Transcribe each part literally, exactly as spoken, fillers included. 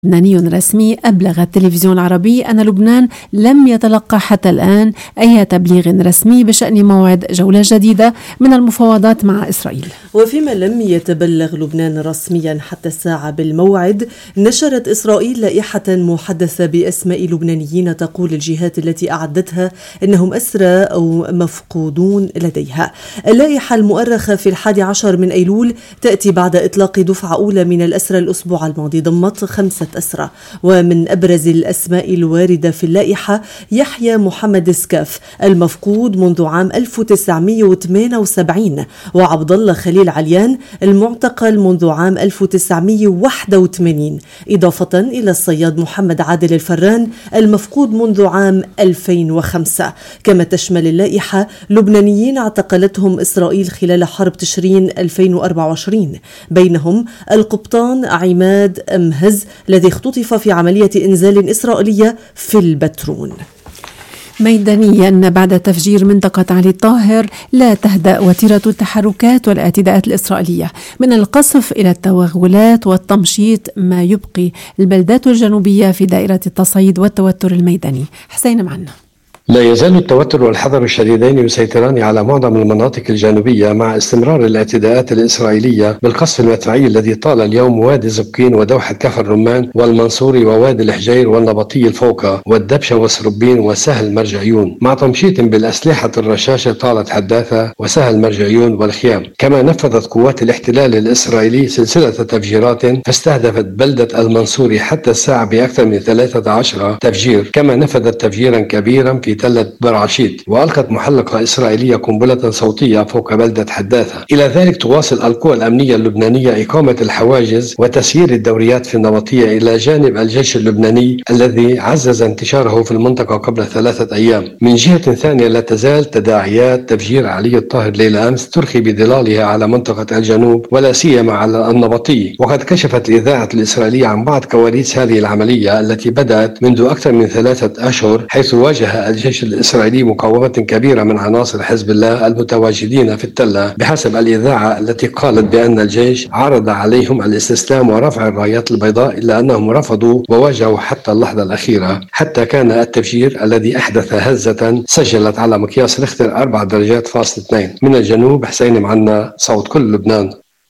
لبناني رسمي أبلغ التلفزيون العربي أن لبنان لم يتلقى حتى الآن أي تبليغ رسمي بشأن موعد جولة جديدة من المفاوضات مع إسرائيل. وفيما لم يتبلغ لبنان رسميا حتى الساعة بالموعد، نشرت إسرائيل لائحة محدثة بأسماء لبنانيين تقول الجهات التي أعدتها أنهم أسرى أو مفقودون لديها. اللائحة المؤرخة في الحادي عشر من أيلول تأتي بعد إطلاق دفعة أولى من الأسرى الأسبوع الماضي ضمت خمسة أسرى، ومن أبرز الأسماء الواردة في اللائحة يحيى محمد سكاف المفقود منذ عام ألف وتسعمائة وثمانية وسبعين، وعبد الله خليل عليان المعتقل منذ عام ألف وتسعمائة وواحد وثمانين، إضافة إلى الصياد محمد عادل الفران المفقود منذ عام ألفين وخمسة. كما تشمل اللائحة لبنانيين اعتقلتهم إسرائيل خلال حرب تشرين ألفين وأربعة وعشرين، بينهم القبطان عماد أمهز الذي اختطف في عملية إنزال إسرائيلية في البترون. ميدانيا بعد تفجير منطقة علي الطاهر لا تهدأ وتيرة التحركات والاعتداءات الإسرائيلية من القصف إلى التوغلات والتمشيط، ما يبقي البلدات الجنوبية في دائرة التصعيد والتوتر الميداني. حسين معنا. لا يزال التوتر والحذر الشديدين يسيطران على معظم المناطق الجنوبية مع استمرار الاعتداءات الإسرائيلية بالقصف المدفعي الذي طال اليوم وادي زبقين ودوحة كفر الرمان والمنصوري ووادي الحجير والنبطي الفوقة والدبشة وسربين وسهل مرجعيون، مع تمشيط بالأسلحة الرشاشة طالت حداثة وسهل مرجعيون والخيام. كما نفذت قوات الاحتلال الإسرائيلي سلسلة تفجيرات فاستهدفت بلدة المنصوري حتى الساعة بأكثر من ثلاثة عشر تفجير. كما نفذت تفجيرا كبيرا في تلة برعشيت، وألقت محلقة إسرائيلية قنبلة صوتية فوق بلدة حداثة. إلى ذلك تواصل القوى الأمنية اللبنانية إقامة الحواجز وتسيير الدوريات في النبطية إلى جانب الجيش اللبناني الذي عزز انتشاره في المنطقة قبل ثلاثة أيام. من جهة ثانية لا تزال تداعيات تفجير علي الطاهر ليلة أمس ترخي بظلالها على منطقة الجنوب ولا سيما على النبطي، وقد كشفت الإذاعة الإسرائيلية عن بعض كواليس هذه العملية التي بدأت منذ أكثر من ثلاثة أشهر، حيث واجه الجيش الإسرائيلي مقاومة كبيرة من عناصر حزب الله المتواجدين في التلة، بحسب الإذاعة التي قالت بأن الجيش عرض عليهم الاستسلام ورفع الرايات البيضاء، إلا أنهم رفضوا وواجهوا حتى اللحظة الأخيرة، حتى كان التفجير الذي أحدث هزة سجلت على مقياس ريختر أربع درجات فاصل اثنين. من الجنوب حسين معنا، صوت كل لبنان.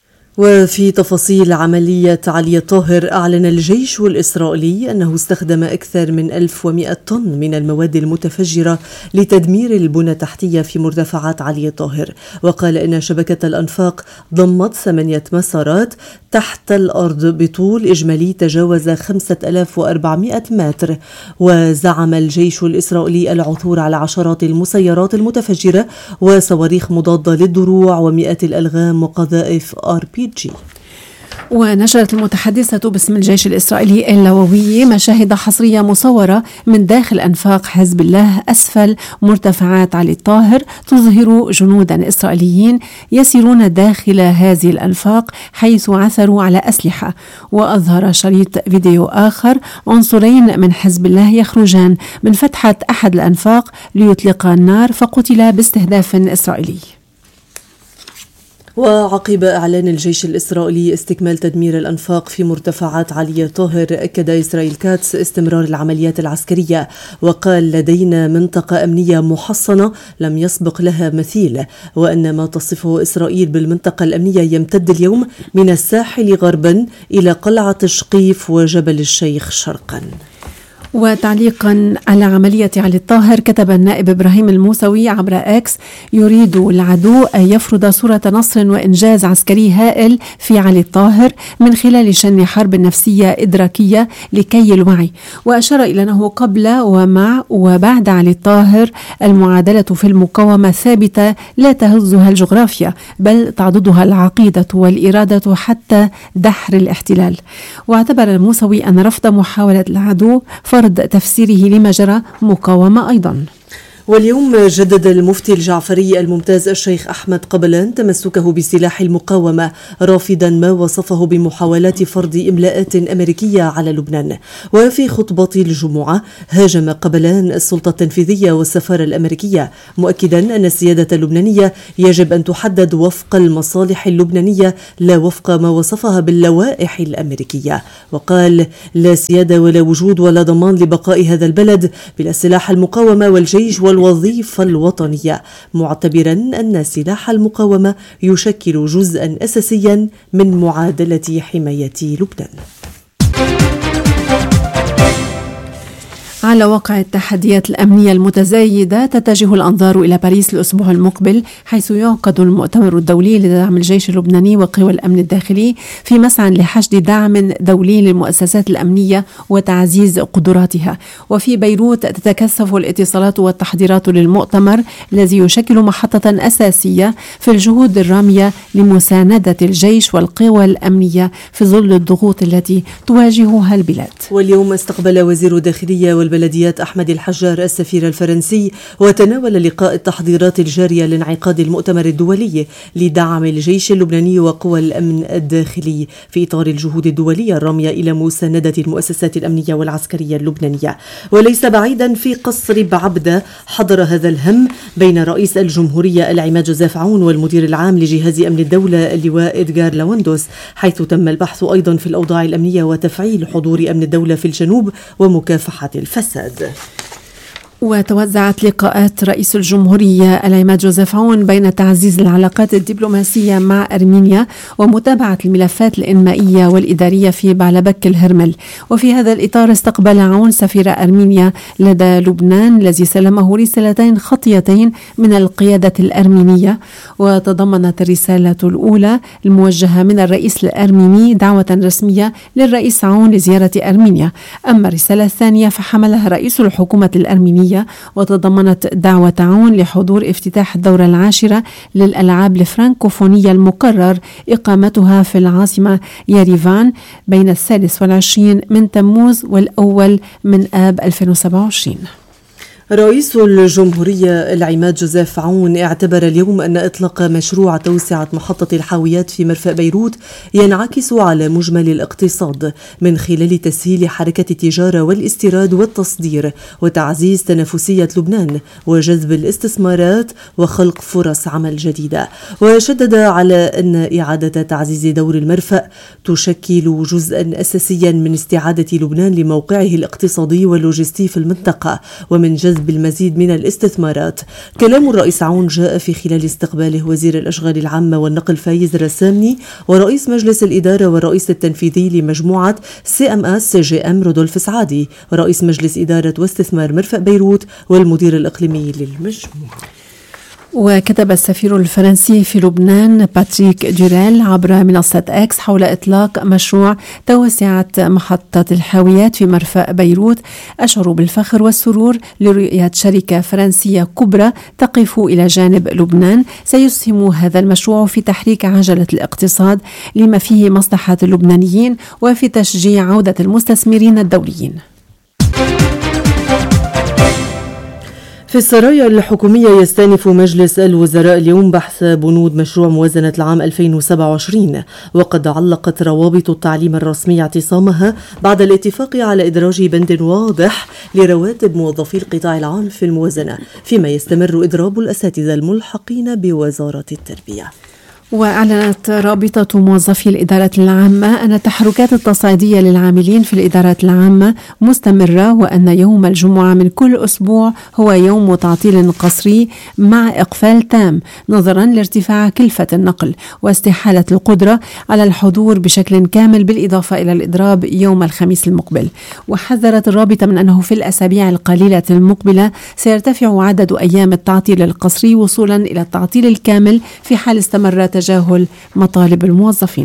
وفي تفاصيل عملية علي الطاهر، أعلن الجيش الإسرائيلي أنه استخدم أكثر من ألف ومئة طن من المواد المتفجرة لتدمير البنى التحتية في مرتفعات علي الطاهر، وقال إن شبكة الأنفاق ضمت ثمانية مسارات تحت الأرض بطول إجمالي تجاوز خمسة آلاف وأربعمئة متر. وزعم الجيش الإسرائيلي العثور على عشرات المسيرات المتفجرة وصواريخ مضادة للدروع ومئات الألغام وقذائف آر بي جي. ونشرت المتحدثة باسم الجيش الإسرائيلي اللواوية مشاهد حصرية مصورة من داخل أنفاق حزب الله أسفل مرتفعات علي الطاهر تظهر جنودا إسرائيليين يسيرون داخل هذه الأنفاق حيث عثروا على أسلحة. وأظهر شريط فيديو آخر عنصرين من حزب الله يخرجان من فتحة أحد الأنفاق ليطلقا النار فقتلا باستهداف إسرائيلي. وعقب إعلان الجيش الإسرائيلي استكمال تدمير الأنفاق في مرتفعات علي الطاهر، أكد إسرائيل كاتس استمرار العمليات العسكرية، وقال لدينا منطقة أمنية محصنة لم يسبق لها مثيل، وأن ما تصفه إسرائيل بالمنطقة الأمنية يمتد اليوم من الساحل غربا إلى قلعة شقيف وجبل الشيخ شرقا. وتعليقا على عملية علي الطاهر، كتب النائب إبراهيم الموسوي عبر إكس: يريد العدو أن يفرض صورة نصر وإنجاز عسكري هائل في علي الطاهر من خلال شن حرب نفسية إدراكية لكي الوعي. وأشار إلى أنه قبل ومع وبعد علي الطاهر المعادلة في المقاومة ثابتة لا تهزها الجغرافيا بل تعضدها العقيدة والإرادة حتى دحر الاحتلال. واعتبر الموسوي أن رفض محاولة العدو فرض تفسيره لما جرى مقاومة أيضا. واليوم جدد المفتي الجعفري الممتاز الشيخ أحمد قبلان تمسكه بسلاح المقاومة، رافضا ما وصفه بمحاولات فرض إملاءات أمريكية على لبنان. وفي خطبة الجمعة هاجم قبلان السلطة التنفيذية والسفارة الأمريكية، مؤكدا أن السيادة اللبنانية يجب أن تحدد وفق المصالح اللبنانية لا وفق ما وصفها باللوائح الأمريكية. وقال: لا سيادة ولا وجود ولا ضمان لبقاء هذا البلد بلا سلاح المقاومة والجيش والوظيفة الوطنية، معتبرا أن سلاح المقاومة يشكل جزءا أساسيا من معادلة حماية لبنان. على واقع التحديات الأمنية المتزايدة تتجه الأنظار إلى باريس الأسبوع المقبل، حيث يعقد المؤتمر الدولي لدعم الجيش اللبناني وقوى الأمن الداخلي في مسعى لحشد دعم دولي للمؤسسات الأمنية وتعزيز قدراتها. وفي بيروت تتكثف الاتصالات والتحضيرات للمؤتمر الذي يشكل محطة أساسية في الجهود الرامية لمساندة الجيش والقوى الأمنية في ظل الضغوط التي تواجهها البلاد. واليوم استقبل وزير الداخلية والبلديات أحمد الحجار السفير الفرنسي، وتناول لقاء التحضيرات الجارية لانعقاد المؤتمر الدولي لدعم الجيش اللبناني وقوى الأمن الداخلي في إطار الجهود الدولية الرامية إلى مساندة المؤسسات الأمنية والعسكرية اللبنانية. وليس بعيدا في قصر بعبدة حضر هذا الهم بين رئيس الجمهورية العماد جوزيف عون والمدير العام لجهاز أمن الدولة اللواء إدغار لواندوس، حيث تم البحث أيضا في الأوضاع الأمنية وتفعيل حضور أمن الدولة في الجنوب ومكافحة الفساد. وتوزعت لقاءات رئيس الجمهورية العماد جوزيف عون بين تعزيز العلاقات الدبلوماسية مع أرمينيا ومتابعة الملفات الإنمائية والإدارية في بعلبك الهرمل. وفي هذا الإطار استقبل عون سفير أرمينيا لدى لبنان الذي سلمه رسالتين خطيتين من القيادة الأرمينية. وتضمنت الرسالة الأولى الموجهة من الرئيس الأرميني دعوة رسمية للرئيس عون لزيارة أرمينيا، أما الرسالة الثانية فحملها رئيس الحكومة الأرمينية وتضمنت دعوة عون لحضور افتتاح الدورة العاشرة للألعاب الفرنكوفونية المقرر إقامتها في العاصمة يريفان بين السادس والعشرين من تموز والأول من آب ألفين وسبعة وعشرين. رئيس الجمهورية العماد جوزيف عون اعتبر اليوم أن إطلاق مشروع توسعة محطة الحاويات في مرفأ بيروت ينعكس على مجمل الاقتصاد من خلال تسهيل حركة التجارة والاستيراد والتصدير وتعزيز تنافسية لبنان وجذب الاستثمارات وخلق فرص عمل جديدة. وشدد على أن إعادة تعزيز دور المرفأ تشكل جزءا أساسيا من استعادة لبنان لموقعه الاقتصادي واللوجستي في المنطقة ومن جذب بالمزيد من الاستثمارات. كلام الرئيس عون جاء في خلال استقباله وزير الأشغال العامة والنقل فايز رسامني ورئيس مجلس الإدارة والرئيس التنفيذي لمجموعة سي ام اس سي جي ام رودولف سعادي ورئيس مجلس إدارة واستثمار مرفأ بيروت والمدير الإقليمي للمجموعة. وكتب السفير الفرنسي في لبنان باتريك دوريل عبر منصة اكس حول إطلاق مشروع توسعة محطة الحاويات في مرفأ بيروت: أشعر بالفخر والسرور لرؤية شركة فرنسية كبرى تقف إلى جانب لبنان. سيسهم هذا المشروع في تحريك عجلة الاقتصاد لما فيه مصلحة اللبنانيين وفي تشجيع عودة المستثمرين الدوليين. في السرايا الحكومية يستأنف مجلس الوزراء اليوم بحث بنود مشروع موازنة العام ألفين وسبعة وعشرين، وقد علقت روابط التعليم الرسمي اعتصامها بعد الاتفاق على إدراج بند واضح لرواتب موظفي القطاع العام في الموازنة، فيما يستمر إضراب الأساتذة الملحقين بوزارة التربية. وأعلنت رابطة موظفي الإدارة العامة أن التحركات التصعيدية للعاملين في الإدارات العامة مستمرة، وأن يوم الجمعة من كل أسبوع هو يوم تعطيل قسري مع إقفال تام نظرا لارتفاع كلفة النقل واستحالة القدرة على الحضور بشكل كامل، بالإضافة إلى الإضراب يوم الخميس المقبل. وحذرت الرابطة من أنه في الأسابيع القليلة المقبلة سيرتفع عدد أيام التعطيل القسري وصولا إلى التعطيل الكامل في حال استمر تجاهل مطالب الموظفين.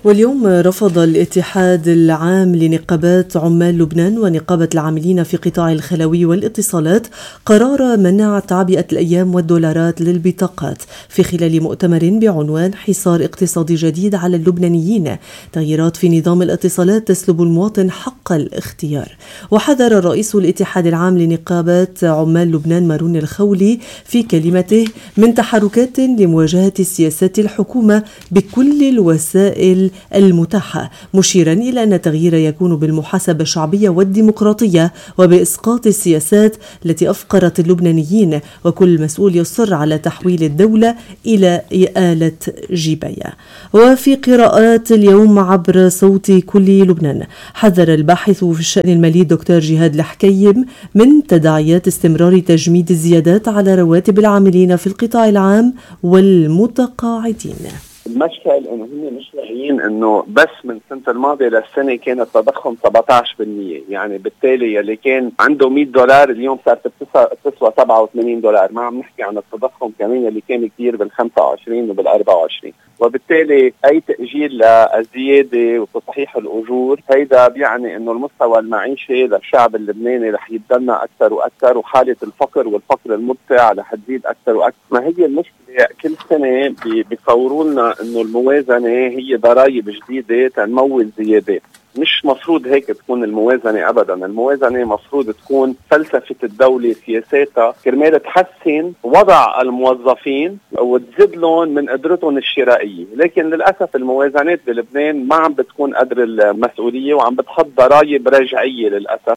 واليوم رفض الاتحاد العام لنقابات عمال لبنان ونقابة العاملين في قطاع الخلوي والاتصالات قرار منع تعبئة الأيام والدولارات للبطاقات في خلال مؤتمر بعنوان حصار اقتصادي جديد على اللبنانيين، تغييرات في نظام الاتصالات تسلب المواطن حق الاختيار. وحذر رئيس الاتحاد العام لنقابات عمال لبنان مارون الخولي في كلمته من تحركات لمواجهة سياسات الحكومة بكل الوسائل المتاحة، مشيرا إلى أن التغيير يكون بالمحاسبة الشعبية والديمقراطية وبإسقاط السياسات التي أفقرت اللبنانيين، وكل مسؤول يصر على تحويل الدولة إلى آلة جيبية. وفي قراءات اليوم عبر صوت كل لبنان، حذر الباحث في الشأن المالي دكتور جهاد الحكيم من تداعيات استمرار تجميد الزيادات على رواتب العاملين في القطاع العام والمتقاعدين. المشكل انه هم مش واعيين انه بس من السنه الماضيه للسنه كان التضخم سبعة عشر بالمئة، يعني بالتالي اللي كان عنده مئة دولار اليوم صارت تسوى سبعة وثمانين دولار، ما عم نحكي عن التضخم كمان اللي كان كثير بالخمسة وعشرين وبالأربعة وعشرين. وبالتالي اي تاجيل للزياده وتصحيح الاجور هيدا بيعني انه المستوى المعيشي للشعب اللبناني رح يتدنى اكثر واكثر، وحاله الفقر والفقر المدفع رح تزيد اكثر واكثر. ما هي المشكله كل سنه بيصوروا لنا انه الموازنه هي ضرائب جديده تنمول زيادات. مش مفروض هيك تكون الموازنة أبدا. الموازنة مفروض تكون فلسفة الدولة سياساتها كرمال تحسن وضع الموظفين وتزيد لهم من قدرتهم الشرائية، لكن للأسف الموازنات بلبنان ما عم بتكون قدر المسؤولية وعم بتحط ضرائب رجعية للأسف.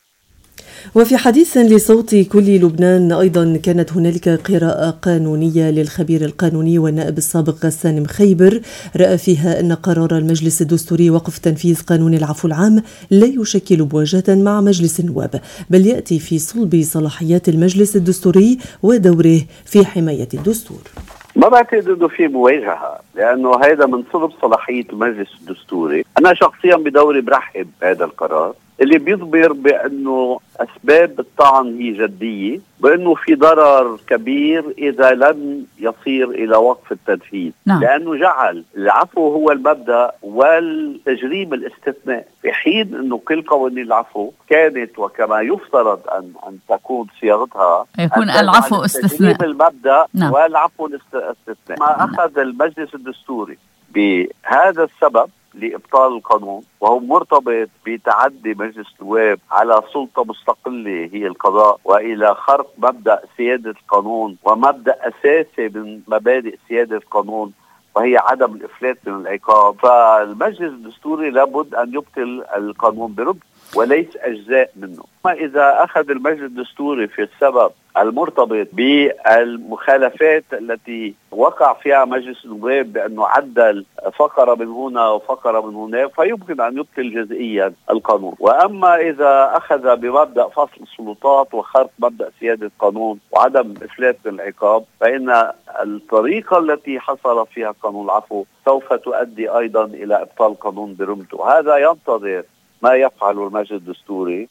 وفي حديث لصوت كل لبنان أيضا كانت هنالك قراءة قانونية للخبير القانوني والنائب السابق غسان مخيبر، رأى فيها أن قرار المجلس الدستوري وقف تنفيذ قانون العفو العام لا يشكل مواجهة مع مجلس النواب، بل يأتي في صلب صلاحيات المجلس الدستوري ودوره في حماية الدستور. ما بعتقد انه في مواجهه، لانه هذا من صلب صلاحيه المجلس الدستوري. انا شخصيا بدوري برحب بهذا القرار اللي بيخبر بانه اسباب الطعن هي جديه، بانه في ضرر كبير اذا لم يصير الى وقف التنفيذ. نعم. لانه جعل العفو هو المبدا والتجريم الاستثناء، في حين انه كل قوانين العفو كانت وكما يفترض ان ان تكون صياغتها يكون العفو استثناء، تجريم المبدا. نعم. والعفو الاستثناء. ما اخذ المجلس الدستوري بهذا السبب لإبطال القانون، وهو مرتبط بتعدي مجلس النواب على سلطة مستقلة هي القضاء، وإلى خرق مبدأ سيادة القانون ومبدأ أساسي من مبادئ سيادة القانون وهي عدم الإفلات من العقاب. فالمجلس الدستوري لابد أن يبطل القانون بربط وليس أجزاء منه. ما إذا أخذ المجلس الدستوري في السبب المرتبط بالمخالفات التي وقع فيها مجلس النواب بأنه عدل فقرة من هنا وفقرة من هناك، فيمكن أن يبطل جزئيا القانون. وأما إذا أخذ بمبدأ فصل السلطات وخرق مبدأ سيادة القانون وعدم إفلات من العقاب، فإن الطريقة التي حصل فيها قانون العفو سوف تؤدي أيضا إلى إبطال القانون برمته. هذا ينتظر ما يفعله المجلس الدستوري.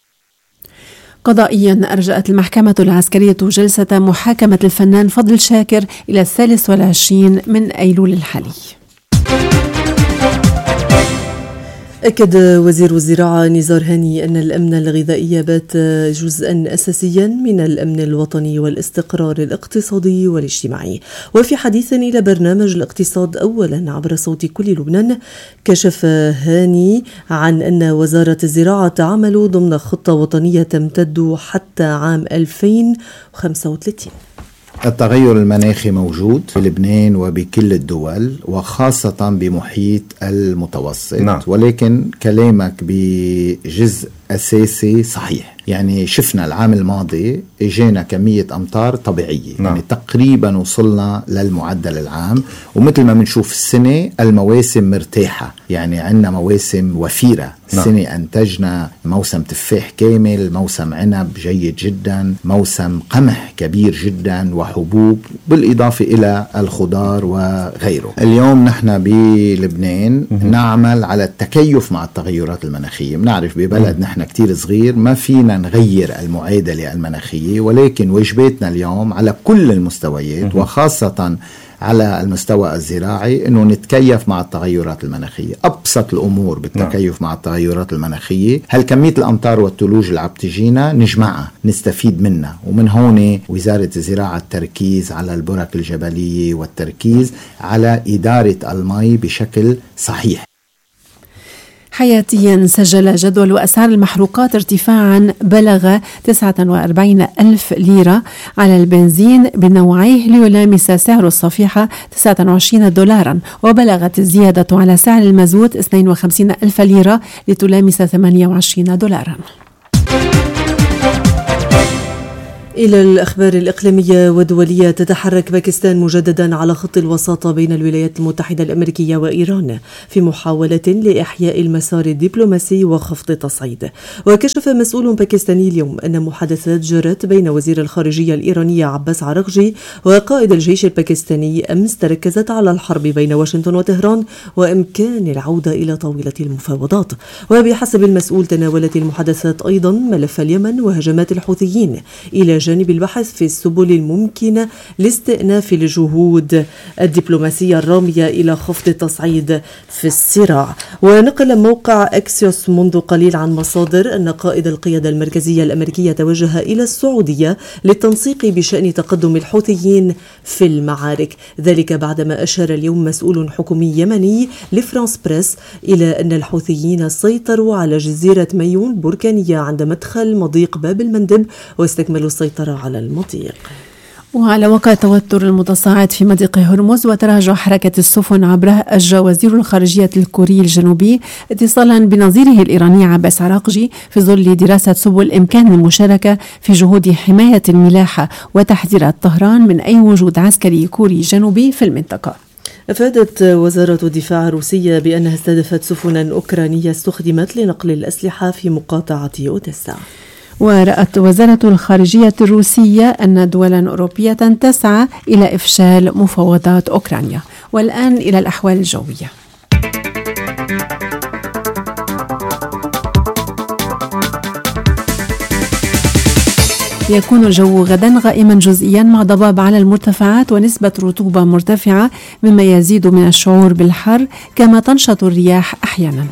قضائيا أرجأت المحكمة العسكرية جلسة محاكمة الفنان فضل شاكر إلى الثالث والعشرين من أيلول الحالي. أكد وزير الزراعة نزار هاني أن الأمن الغذائي بات جزءا أساسيا من الأمن الوطني والاستقرار الاقتصادي والاجتماعي. وفي حديث إلى برنامج الاقتصاد أولا عبر صوت كل لبنان، كشف هاني عن أن وزارة الزراعة تعمل ضمن خطة وطنية تمتد حتى عام ألفين وخمسة وثلاثين. التغير المناخي موجود في لبنان وبكل الدول وخاصة بمحيط المتوسط. نعم. ولكن كلامك بجزء أساسي صحيح. يعني شفنا العام الماضي اجينا كمية أمطار طبيعية. نعم. يعني تقريبا وصلنا للمعدل العام، ومثل ما بنشوف السنة المواسم مرتاحة، يعني عندنا مواسم وفيرة. السنة نعم. أنتجنا موسم تفاح كامل، موسم عنب جيد جدا، موسم قمح كبير جدا وحبوب، بالإضافة إلى الخضار وغيره. اليوم نحن بلبنان م- نعمل على التكيف مع التغيرات المناخية. بنعرف ببلد م- نحن كتير صغير ما فينا نغير المعادلة المناخية، ولكن واجباتنا اليوم على كل المستويات م- وخاصة على المستوى الزراعي أنه نتكيف مع التغيرات المناخية. أبسط الأمور بالتكيف مع التغيرات المناخية هل كمية الأمطار والثلوج اللي عم تجينا نجمعها نستفيد منها، ومن هون وزارة الزراعة التركيز على البرك الجبلية والتركيز على إدارة الماء بشكل صحيح. حياتيا سجل جدول أسعار المحروقات ارتفاعا بلغ تسعة وأربعين ألف ليرة على البنزين بنوعيه ليلامس سعر الصفيحة تسعة وعشرين دولارا، وبلغت الزيادة على سعر المازوت اثنين وخمسين ألف ليرة لتلامس ثمانية وعشرين دولارا. إلى الأخبار الإقليمية والدولية. تتحرك باكستان مجددا على خط الوساطة بين الولايات المتحدة الأمريكية وإيران في محاولة لإحياء المسار الدبلوماسي وخفض التصعيد. وكشف مسؤول باكستاني اليوم أن محادثات جرت بين وزير الخارجية الإيرانية عباس عراقجي وقائد الجيش الباكستاني أمس تركزت على الحرب بين واشنطن وطهران وإمكان العودة إلى طاولة المفاوضات. وبحسب المسؤول تناولت المحادثات أيضا ملف اليمن وهجمات الحوثيين إلى جانب البحث في السبل الممكنة لاستئناف الجهود الدبلوماسية الرامية إلى خفض التصعيد في الصراع. ونقل موقع أكسيوس منذ قليل عن مصادر أن قائد القيادة المركزية الأمريكية توجه إلى السعودية للتنسيق بشأن تقدم الحوثيين في المعارك، ذلك بعدما أشار اليوم مسؤول حكومي يمني لفرانس بريس إلى أن الحوثيين سيطروا على جزيرة ميون البركانية عند مدخل مضيق باب المندب واستكملوا السيطرة على المضيق. وعلى وقع التوتر المتصاعد في مضيق هرمز وتراجع حركة السفن عبره، أجرى وزير الخارجية الكوري الجنوبي اتصالا بنظيره الإيراني عباس عراقجي في ظل دراسة سبل إمكان المشاركة في جهود حماية الملاحة وتحذيرات طهران من أي وجود عسكري كوري جنوبي في المنطقة. أفادت وزارة الدفاع الروسية بأنها استهدفت سفنا أوكرانية استخدمت لنقل الأسلحة في مقاطعة أوديسا. ورأت وزارة الخارجية الروسية أن دولا أوروبية تسعى إلى إفشال مفاوضات أوكرانيا. والآن إلى الأحوال الجوية. يكون الجو غدا غائما جزئيا مع ضباب على المرتفعات ونسبة رطوبة مرتفعة مما يزيد من الشعور بالحر، كما تنشط الرياح أحيانا.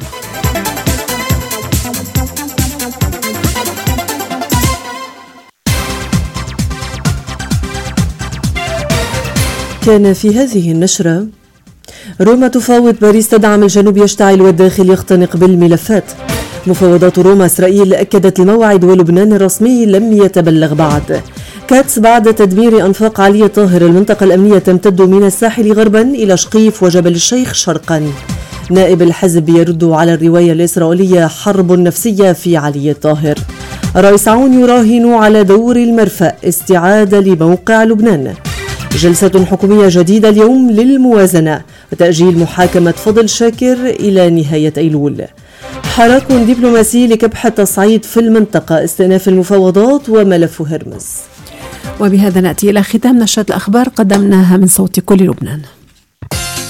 كان في هذه النشرة: روما تفاوض، باريس تدعم، الجنوب يشتعل والداخل يختنق بالملفات. مفاوضات روما إسرائيل أكدت الموعد ولبنان الرسمي لم يتبلغ بعد. كاتس: بعد تدمير أنفاق علي طاهر المنطقة الأمنية تمتد من الساحل غربا إلى شقيف وجبل الشيخ شرقا. نائب الحزب يرد على الرواية الإسرائيلية حرب نفسية في علي طاهر. رئيس عون يراهن على دور المرفأ استعادة لموقع لبنان. جلسة حكومية جديدة اليوم للموازنة وتأجيل محاكمة فضل شاكر إلى نهاية أيلول. حراك دبلوماسي لكبح التصعيد في المنطقة، استئناف المفاوضات وملف هرمز. وبهذا نأتي إلى ختام نشرة الأخبار قدمناها من صوت كل لبنان.